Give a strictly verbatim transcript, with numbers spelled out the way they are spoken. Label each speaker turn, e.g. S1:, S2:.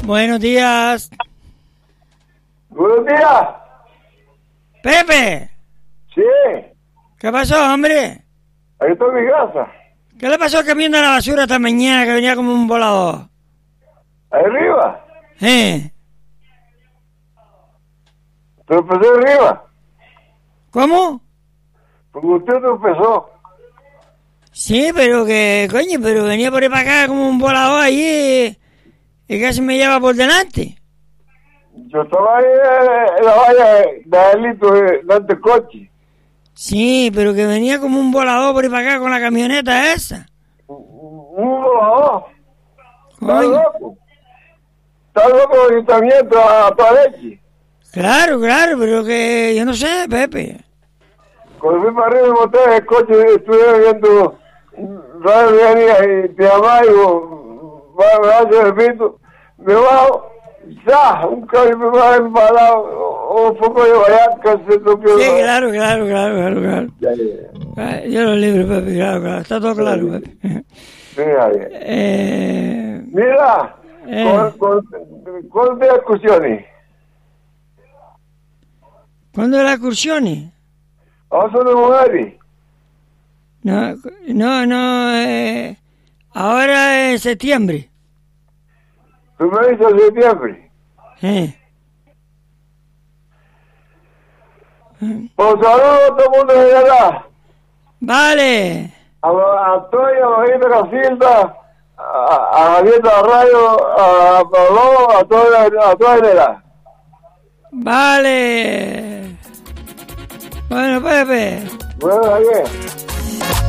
S1: Buenos días.
S2: Buenos días.
S1: Pepe.
S2: Sí.
S1: ¿Qué pasó, hombre?
S2: Ahí estoy en mi casa.
S1: ¿Qué le pasó camiendo la basura esta mañana que venía como un volador?
S2: Ahí arriba.
S1: ¿Eh?
S2: Tropecé arriba.
S1: ¿Cómo?
S2: Porque usted tropezó.
S1: Sí, pero que, coño, pero venía por ahí para acá como un volador allí y casi me lleva por delante.
S2: Yo estaba ahí en la valla de Adelito, delante del coche.
S1: Sí, pero que venía como un volador por ahí para acá con la camioneta esa.
S2: Un volador. ¿Estás
S1: Coño.
S2: loco? ¿Estás loco de ayuntamiento a toda leche?
S1: Claro, claro, pero que yo no sé, Pepe.
S2: Cuando fui para arriba me monté en el coche y estuve viendo Radio Venía y te llamaba y digo, va, me hace el pito, me bajo, ya, un cambio me va embalado, un poco de vallarca se topió.
S1: Sí, claro, claro, claro, claro, claro.
S2: Ya, ya.
S1: Ah, yo lo libro, Pepe, claro, claro, está todo claro, Pepe.
S2: Mira, bien.
S1: Eh,
S2: Mira,
S1: Eh.
S2: con, con, con de excursiones.
S1: ¿Cuándo las excursiones?
S2: Ahora son de mujeres.
S1: No, no, no, eh, ahora es septiembre.
S2: Primero de septiembre.
S1: Eh.
S2: Pues saludos a todo el mundo de allá.
S1: Vale,
S2: A, a Antonio, a Marita Casilda, a, a Javier Rayo, a Pablo, a toda a toda la
S1: vale. Bueno, Pepe.
S2: Bueno, Javier.